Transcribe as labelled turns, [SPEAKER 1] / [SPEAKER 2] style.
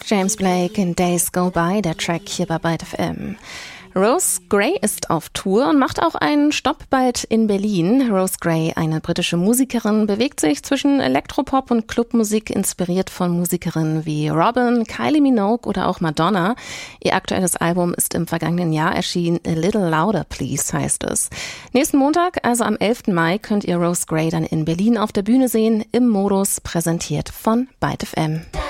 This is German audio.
[SPEAKER 1] James Blake in Days Go By, der Track hier bei Byte FM. Rose Gray ist auf Tour und macht auch einen Stopp bald in Berlin. Rose Gray, eine britische Musikerin, bewegt sich zwischen Elektropop und Clubmusik, inspiriert von Musikerinnen wie Robin, Kylie Minogue oder auch Madonna. Ihr aktuelles Album ist im vergangenen Jahr erschienen. A Little Louder Please heißt es. Nächsten Montag, also am 11. Mai, könnt ihr Rose Gray dann in Berlin auf der Bühne sehen, im Modus, präsentiert von Byte FM.